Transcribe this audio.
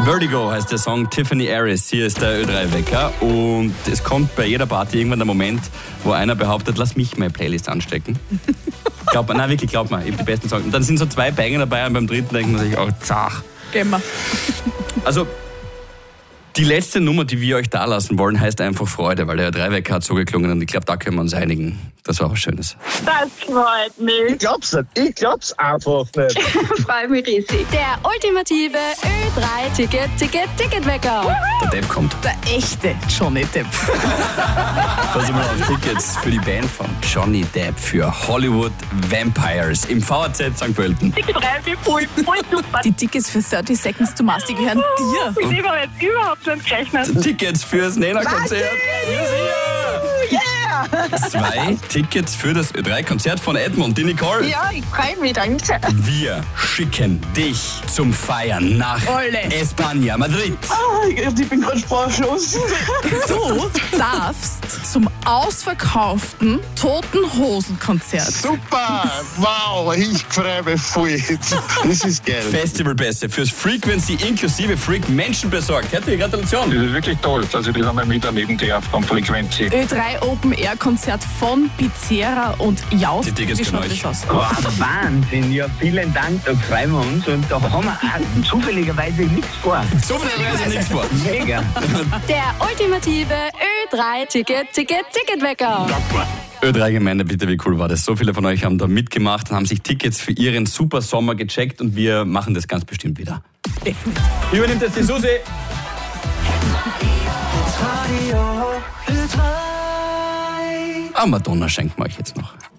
Vertigo heißt der Song, Tiffany Aris. Hier ist der Ö3-Wecker und es kommt bei jeder Party irgendwann der Moment, wo einer behauptet, lass mich meine Playlist anstecken. Glaub mir, ich habe die besten Songs. Und dann sind so 2 Banger dabei und beim dritten denkt man sich, oh, zach. Gehen wir. Also, die letzte Nummer, die wir euch da lassen wollen, heißt einfach Freude, weil der Ö3-Wecker hat so geklungen und ich glaube, da können wir uns einigen. Das war was Schönes. Das freut mich. Ich glaub's nicht. Ich glaub's einfach nicht. Freue mich riesig. Der ultimative Ö3-Ticket-Wecker. Der Depp kommt. Der echte Johnny Depp. Pass mal auf, Tickets für die Band von Johnny Depp für Hollywood Vampires im VAZ St. Pölten. Ich freue mich voll super. Die Tickets für 30 Seconds to Mars, die gehören dir. Mit dem habe ich jetzt überhaupt nicht gerechnet. Tickets fürs Nena-Konzert. Yeah! 2 Tickets für das Ö3-Konzert von Edmund, die Nicole. Ja, ich freue mich, danke. Wir schicken dich zum Feiern nach Ole. España, Madrid. Ich bin gerade sprachlos. Du darfst zum ausverkauften Toten Hosen-Konzert. Super! Wow, ich freue mich voll. Das ist geil. Festivalpässe fürs Frequency inklusive Freak Menschen besorgt. Herzliche Gratulation. Das ist wirklich toll, dass ich das einmal miterleben darf vom Frequency. Ö3 Open Air Konzert von Pizzera und Jaus. Die Tickets Wie für schaut euch. das aus? Wow, Wahnsinn, ja, vielen Dank, da freuen wir uns und da haben wir auch zufälligerweise nichts vor. So viel Reise nichts vor. Mega. Der ultimative Ö3-Ticket-Wecker. Ö3-Gemeinde, bitte, wie cool war das? So viele von euch haben da mitgemacht und haben sich Tickets für ihren Super Sommer gecheckt und wir machen das ganz bestimmt wieder. Definitiv. Übernimmt jetzt die Susi. Ah, Madonna schenken wir euch jetzt noch.